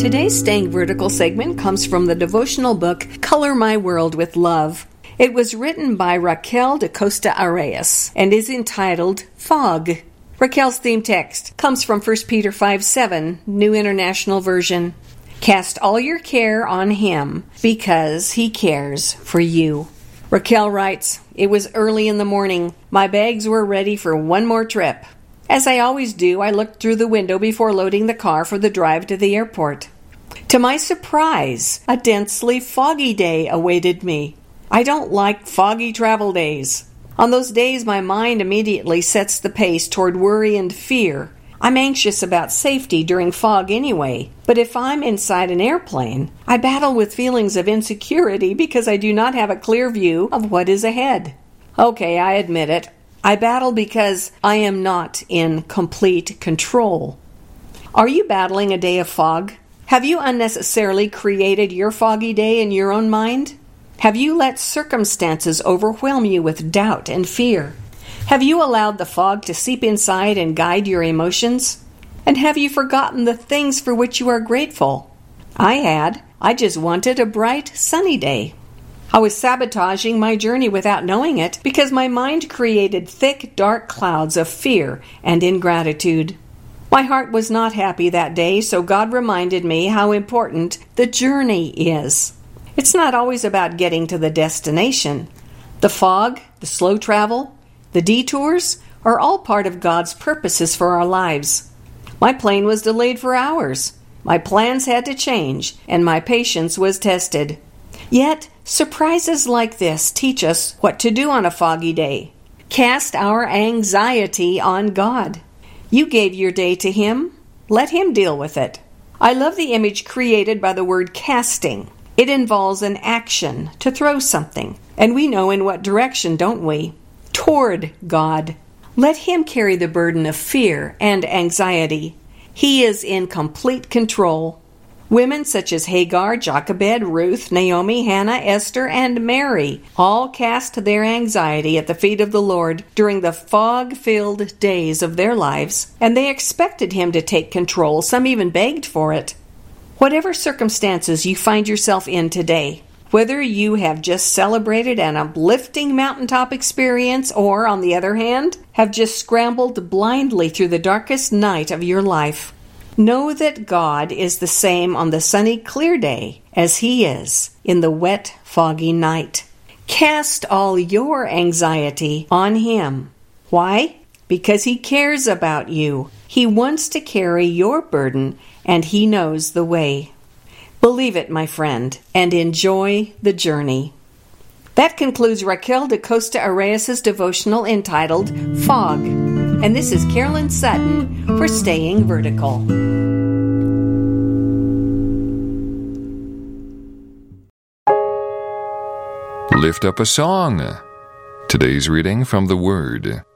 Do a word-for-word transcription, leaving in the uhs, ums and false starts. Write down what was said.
Today's Staying Vertical segment comes from the devotional book Color My World with Love. It was written by Raquel de Costa Arias and is entitled Fog. Raquel's theme text comes from First Peter five seven, New International Version. Cast all your care on Him because He cares for you. Raquel writes, "It was early in the morning. My bags were ready for one more trip. As I always do, I looked through the window before loading the car for the drive to the airport. To my surprise, a densely foggy day awaited me. I don't like foggy travel days. On those days, my mind immediately sets the pace toward worry and fear. I'm anxious about safety during fog anyway, but if I'm inside an airplane, I battle with feelings of insecurity because I do not have a clear view of what is ahead. Okay, I admit it. I battle because I am not in complete control. Are you battling a day of fog? Have you unnecessarily created your foggy day in your own mind? Have you let circumstances overwhelm you with doubt and fear? Have you allowed the fog to seep inside and guide your emotions? And have you forgotten the things for which you are grateful? I had. I just wanted a bright, sunny day. I was sabotaging my journey without knowing it because my mind created thick, dark clouds of fear and ingratitude. My heart was not happy that day, so God reminded me how important the journey is. It's not always about getting to the destination. The fog, the slow travel, the detours are all part of God's purposes for our lives. My plane was delayed for hours. My plans had to change, and my patience was tested. Yet, surprises like this teach us what to do on a foggy day. Cast our anxiety on God. You gave your day to Him. Let Him deal with it. I love the image created by the word casting. It involves an action, to throw something. And we know in what direction, don't we? Toward God. Let Him carry the burden of fear and anxiety. He is in complete control. Women such as Hagar, Jochebed, Ruth, Naomi, Hannah, Esther, and Mary all cast their anxiety at the feet of the Lord during the fog-filled days of their lives, and they expected Him to take control. Some even begged for it. Whatever circumstances you find yourself in today, whether you have just celebrated an uplifting mountaintop experience or, on the other hand, have just scrambled blindly through the darkest night of your life, know that God is the same on the sunny, clear day as He is in the wet, foggy night. Cast all your anxiety on Him. Why? Because He cares about you. He wants to carry your burden, and He knows the way. Believe it, my friend, and enjoy the journey. That concludes Raquel de Costa Arias' devotional entitled Fog. And this is Carolyn Sutton for Staying Vertical. Lift up a song. Today's reading from the Word.